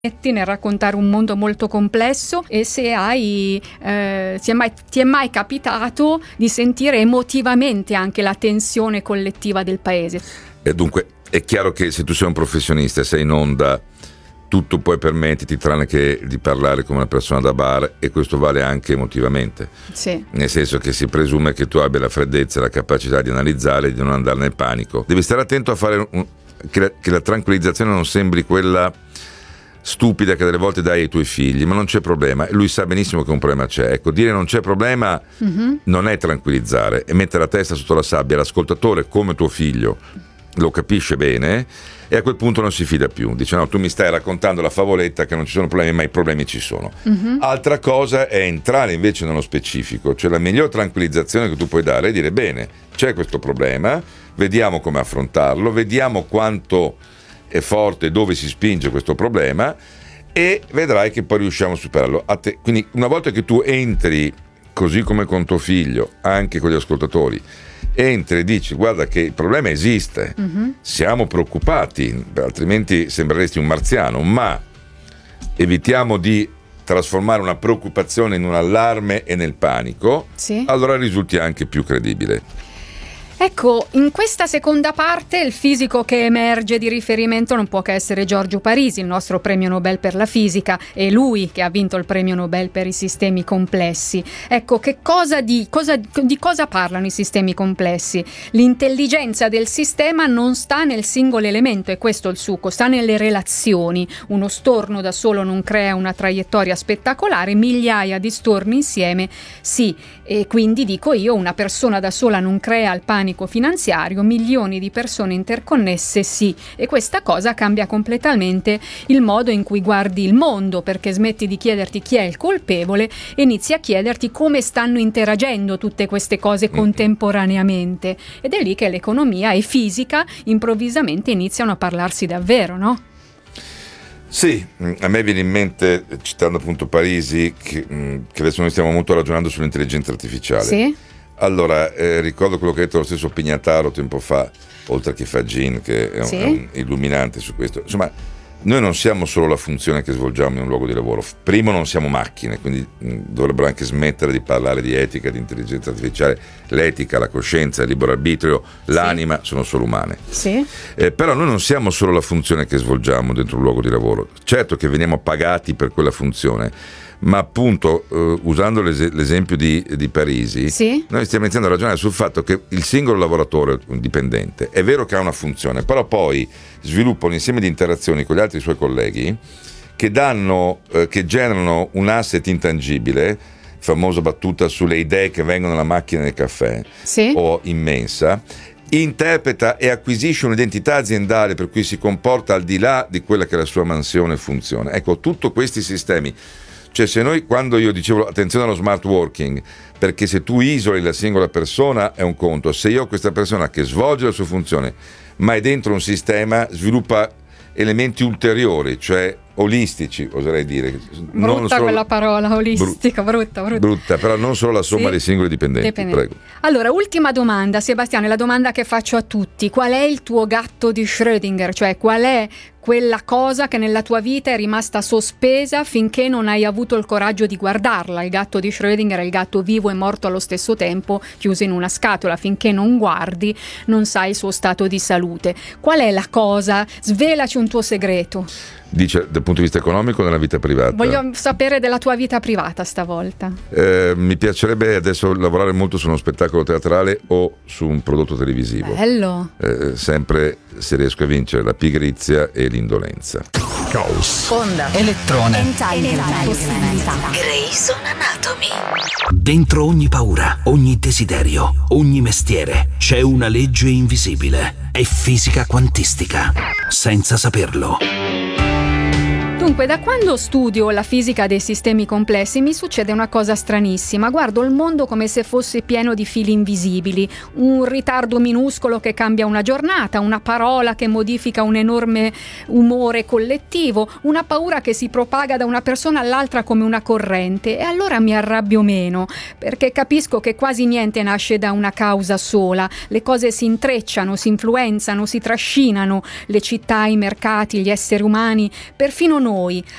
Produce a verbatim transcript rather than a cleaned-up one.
nel raccontare un mondo molto complesso, e se hai eh, ti, è mai, ti è mai capitato di sentire emotivamente anche la tensione collettiva del paese. E dunque è chiaro che se tu sei un professionista e sei in onda, tutto puoi permetterti tranne che di parlare come una persona da bar, e questo vale anche emotivamente, sì. Nel senso che si presume che tu abbia la freddezza e la capacità di analizzare e di non andare nel panico. Devi stare attento a fare un, che, la, che la tranquillizzazione non sembri quella stupida che delle volte dai ai tuoi figli, ma non c'è problema, lui sa benissimo che un problema c'è. Ecco, dire non c'è problema mm-hmm. non è tranquillizzare, è mettere la testa sotto la sabbia. L'ascoltatore, come tuo figlio, lo capisce bene e a quel punto non si fida più, dice no, tu mi stai raccontando la favoletta che non ci sono problemi, ma i problemi ci sono. Mm-hmm. Altra cosa è entrare invece nello specifico, cioè la miglior tranquillizzazione che tu puoi dare è dire bene, c'è questo problema, vediamo come affrontarlo, vediamo quanto è forte, dove si spinge questo problema, e vedrai che poi riusciamo a superarlo. A te, quindi una volta che tu entri, così come con tuo figlio, anche con gli ascoltatori, entri e dici guarda che il problema esiste, mm-hmm. siamo preoccupati, altrimenti sembreresti un marziano, ma evitiamo di trasformare una preoccupazione in un allarme e nel panico, sì. allora risulti anche più credibile. Ecco, in questa seconda parte il fisico che emerge di riferimento non può che essere Giorgio Parisi, il nostro premio Nobel per la fisica, e lui che ha vinto il premio Nobel per i sistemi complessi. Ecco, che cosa di, cosa, di cosa parlano i sistemi complessi? L'intelligenza del sistema non sta nel singolo elemento, è questo il succo, sta nelle relazioni. Uno storno da solo non crea una traiettoria spettacolare, migliaia di storni insieme sì, e quindi dico io, una persona da sola non crea il panico finanziario, milioni di persone interconnesse sì, e questa cosa cambia completamente il modo in cui guardi il mondo, perché smetti di chiederti chi è il colpevole e inizi a chiederti come stanno interagendo tutte queste cose contemporaneamente, ed è lì che l'economia e fisica improvvisamente iniziano a parlarsi davvero, no? Sì, a me viene in mente, citando appunto Parisi, che, che adesso noi stiamo molto ragionando sull'intelligenza artificiale. Sì. Allora, eh, ricordo quello che ha detto lo stesso Pignataro tempo fa, oltre che Fagin, che è un, sì. è un illuminante su questo. Insomma, noi non siamo solo la funzione che svolgiamo in un luogo di lavoro. Primo, non siamo macchine, quindi mh, dovrebbero anche smettere di parlare di etica, di intelligenza artificiale. L'etica, la coscienza, il libero arbitrio, l'anima sì. sono solo umane. Sì. Eh, però noi non siamo solo la funzione che svolgiamo dentro un luogo di lavoro. Certo che veniamo pagati per quella funzione, ma appunto eh, usando l'es- l'esempio di, di Parisi, sì. noi stiamo iniziando a ragionare sul fatto che il singolo lavoratore dipendente è vero che ha una funzione, però poi sviluppa un insieme di interazioni con gli altri suoi colleghi che danno, eh, che generano un asset intangibile, famosa battuta sulle idee che vengono dalla macchina del caffè sì. o immensa, interpreta e acquisisce un'identità aziendale per cui si comporta al di là di quella che è la sua mansione e funzione. Ecco, tutti questi sistemi. Cioè, se noi, quando io dicevo attenzione allo smart working, perché se tu isoli la singola persona è un conto, se io ho questa persona che svolge la sua funzione ma è dentro un sistema, sviluppa elementi ulteriori, cioè olistici, oserei dire. Brutta non solo... quella parola, olistica, Bru... brutta, brutta. Brutta, però non solo la somma sì. dei singoli dipendenti. dipendenti. Prego. Allora, ultima domanda, Sebastiano, è la domanda che faccio a tutti. Qual è il tuo gatto di Schrödinger? Cioè, qual è quella cosa che nella tua vita è rimasta sospesa finché non hai avuto il coraggio di guardarla? Il gatto di Schrödinger è il gatto vivo e morto allo stesso tempo, chiuso in una scatola. Finché non guardi, non sai il suo stato di salute. Qual è la cosa? Svelaci un tuo segreto. Dice dal punto di vista economico o nella vita privata? Voglio sapere della tua vita privata stavolta. Eh, mi piacerebbe adesso lavorare molto su uno spettacolo teatrale o su un prodotto televisivo. Bello. Eh, sempre se riesco a vincere la pigrizia e l'indolenza. Caos. Onda. Elettrone. Entangled. Possibilità. Grey's Anatomy. Dentro ogni paura, ogni desiderio, ogni mestiere c'è una legge invisibile. È fisica quantistica. Senza saperlo. Dunque, da quando studio la fisica dei sistemi complessi mi succede una cosa stranissima. Guardo il mondo come se fosse pieno di fili invisibili, un ritardo minuscolo che cambia una giornata, una parola che modifica un enorme umore collettivo, una paura che si propaga da una persona all'altra come una corrente. E allora mi arrabbio meno, perché capisco che quasi niente nasce da una causa sola. Le cose si intrecciano, si influenzano, si trascinano, le città, i mercati, gli esseri umani, perfino noi. noi.